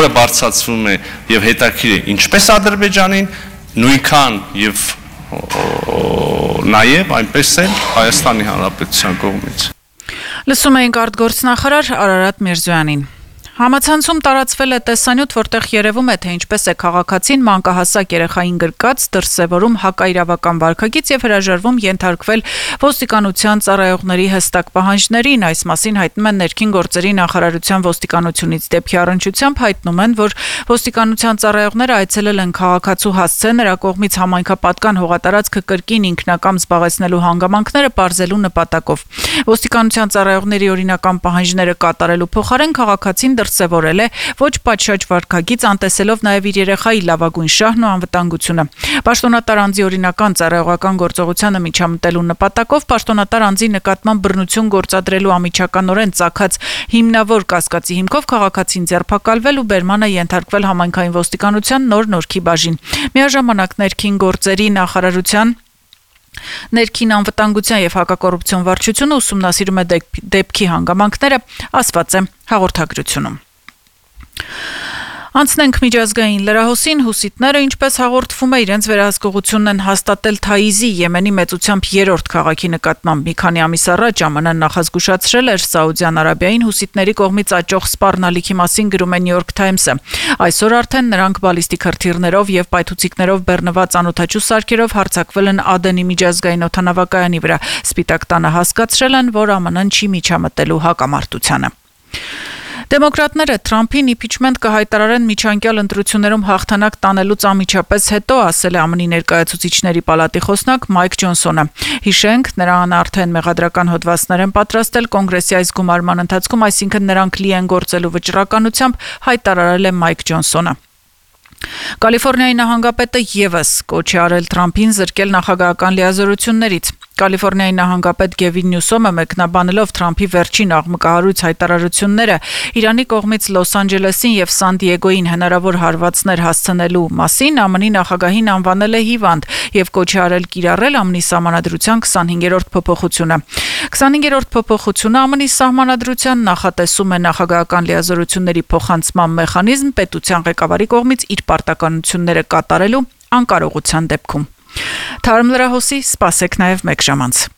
որը բարձրացվում է եւ հետաքրիր է ինչպես Ադրբեջանին, նույնքան եւ նաեւ այնպես էլ Հայաստանի Հանրապետության կողմից։ Լսում էինք արտգործնախարար Արարատ Միրզոյանին։ Համացանցում տարածվել է տեսանյութ, որտեղ երևում է, թե ինչպես է քաղաքացին մանկահասակ երեխային գրկած, դրսևորում հակաիրավական վարքագիծ եւ հրաժարվում ենթարկվել ոստիկանության ծառայողների հստակ պահանջներին։ Այս մասին հայտնում են ներքին գործերի նախարարության ոստիկանությունից դեպքի առնչությամբ հայտնում են, որ ոստիկանության ծառայողները այցելել են քաղաքացու հասցե նրա կողմից համայնքապատկան հողատարածքը կրկին ինքնակամ զբաղեցնելու հանգամանքները պարզելու նպատակով։ Ոստիկանության ծառայողների օրինական պահանջները կատարելու փոխարեն քաղաքացին դրսևորել է ոչ պատշաճ վարքագիծ, անտեսելով նաև իր երեխայի լավագույն շահն ու անվտանգությունը։ Պաշտոնատար անձի օրինական ծառայողական գործողությանը միջամտելու նպատակով պաշտոնատար անձի նկատմամբ բռնություն գործադրելու անմիջականորեն ծագած հիմնավոր կասկածի հիմքով քաղաքացին ձերբակալվել ու բերմանը ենթարկվել համայնքային ոստիկանության նոր նորքի բաժին։ Միաժամանակ ներքին գործերի նախարարության Ներքին անվտանգության եւ հակակոռուպցիոն վարչությունը ուսումնասիրում է դեպքի հանգամանքները, ասված է հաղորդագրությունում։ Անցնենք միջազգային լրահոսին, հուսիտները, ինչպես հաղորդվում է, իրենց վերահսկողությունն են հաստատել Թաիզի, Եմենի մեծությամբ 3-րդ քաղաքի նկատմամբ։ Մի քանի ամիս առաջ ԱՄՆ-ն նախազգուշացրել էր Սաուդյան Արաբիային հուսիտների կողմից աճող սպառնալիքի մասին, գրում է New York Times-ը։ Այսօր արդեն նրանք բալիստիկ հրթիռներով եւ պայթուցիկներով բեռնված անօդաչու սարքերով հարձակվել են Ադենի միջազգային օդանավակայանի վրա։ Սպիտակ տանը հասկացրել են, որ ԱՄՆ-ն չի միջամտելու հակամարտությանը։ Դեմոկրատները Թրամփին իմպիչմենտ կհայտարարեն միջանկյալ ընտրություններում հաղթանակ տանելուց անմիջապես հետո, ասել է ԱՄՆ-ի ներկայացուցիչների պալատի խոսնակ Մայք Ջոնսոնը։ Հիշենք, նրան արդեն մեղադրական հոդվածներ են պատրաստել կոնգրեսի այս գումարման ընթացքում, այսինքն նրանք լի են գործելու վճռականությամբ, հայտարարել է Մայք Ջոնսոնը։ Կալիֆոռնիայի նահանգապետը եւս կոչ է արել Թրամփին զրկել նախագահական լիազորություններից։ Կալիֆոռնիայի նահանգապետ Գևին Նյուսոմը մեկնաբանելով Թրամփի վերջին աղմկահարույց հայտարարությունները Իրանի կողմից Լոս Անջելեսին եւ Սան Դիեգոյին հնարավոր հարվածներ հասցնելու մասին ԱՄՆ-ի նախագահին անվանել է հիվանդ եւ կոչ է արել կիրառել ԱՄՆ-ի սահմանադրության 25-րդ փոփոխությունը։ 25-րդ փոփոխությունը ԱՄՆ-ի սահմանադրության նախատեսում է նախագահական լիազորությունների փոխանցման մեխանիզմ պետության ղեկավարի կողմից իր պարտականությունները կատարելու անկարողության դեպքում։ Թարմ լրահոսի սպասեք նաև մեկ ժամանց։